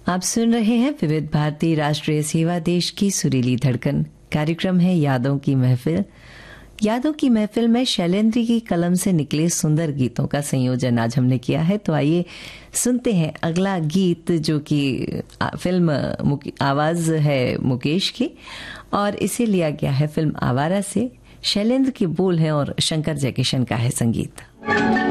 आप सुन रहे हैं विविध भारती राष्ट्रीय सेवा देश की सुरीली धड़कन। कार्यक्रम है यादों की महफिल। यादों की महफिल में शैलेंद्र की कलम से निकले सुंदर गीतों का संयोजन आज हमने किया है। तो आइए सुनते हैं अगला गीत, जो कि फिल्म आवाज है मुकेश की और इसे लिया गया है फिल्म आवारा से। शैलेंद्र के बोल हैं और शंकर जयकिशन का है संगीत।